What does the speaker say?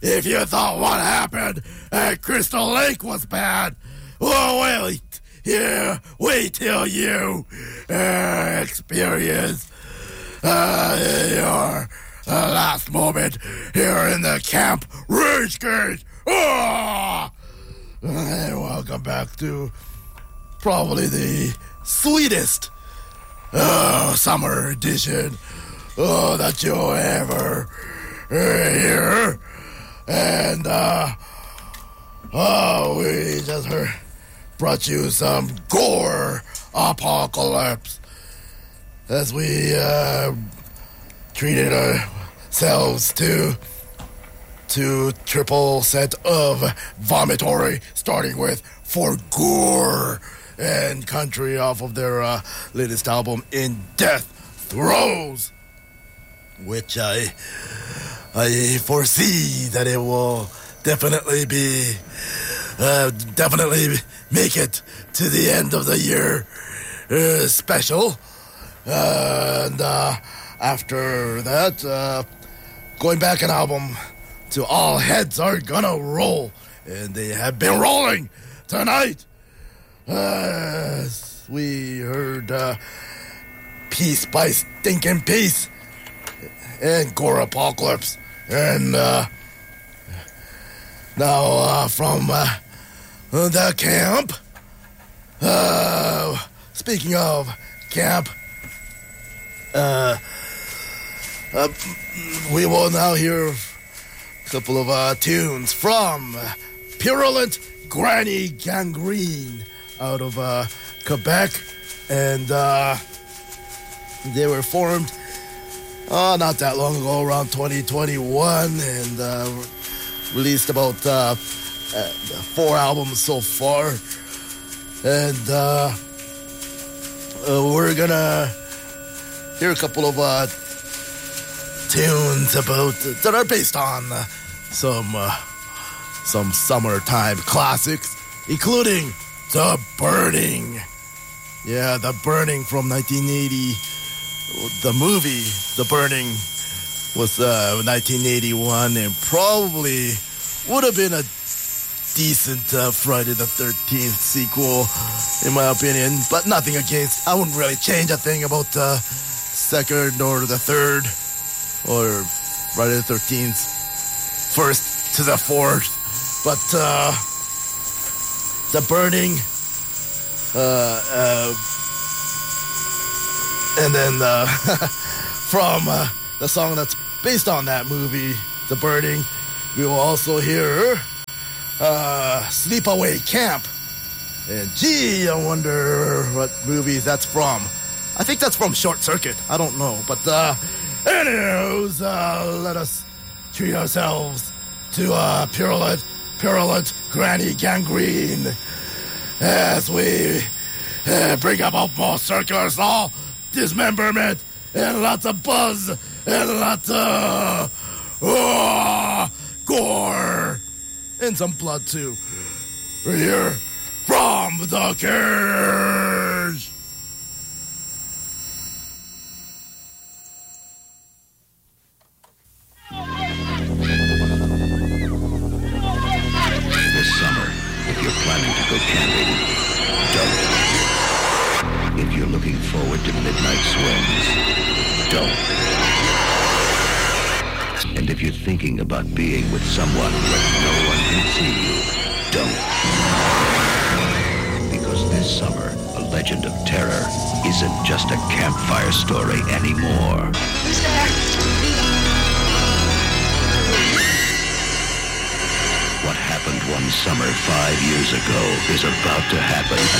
If you thought what happened at Crystal Lake was bad, well, wait till you experience your last moment here in the Camp Rage Cage. And welcome back to probably the sweetest summer edition that you'll ever hear. And we just brought you some gore apocalypse as we treated ourselves to triple set of vomitory, starting with For Gore and Country off of their latest album, In Death Throes, which I foresee that it will definitely make it to the end of the year special. And after that, going back an album to All Heads Are Gonna Roll, and they have been rolling tonight. We heard Peace by Stinking Peace and Gore Apocalypse. And now from the camp, speaking of camp, we will now hear a couple of tunes from Purulent Granny Gangrene out of Quebec, and they were formed not that long ago, around 2021, and released about 4 albums so far. And we're gonna hear a couple of tunes that are based on some summertime classics, including The Burning. Yeah, The Burning from 1980. The movie The Burning was 1981, and probably would have been a decent Friday the 13th sequel, in my opinion. But nothing against. I wouldn't really change a thing about the second or the third, or Friday the 13th, first to the fourth. But The Burning, and then from the song that's based on that movie, The Burning, we will also hear Sleepaway Camp. And gee, I wonder what movie that's from. I think that's from Short Circuit. I don't know. But anyways, let us treat ourselves to Purulent Granny Gangrene as we bring about more circular saw, dismemberment, and lots of buzz, and lots of gore, and some blood too. We're here from the cage. This summer, if you're planning to go camping, don't. If you're looking forward to midnight swims, don't. And if you're thinking about being with someone where no one can see you, don't. Because this summer, A Legend of Terror isn't just a campfire story anymore. Who's there? What happened one summer 5 years ago is about to happen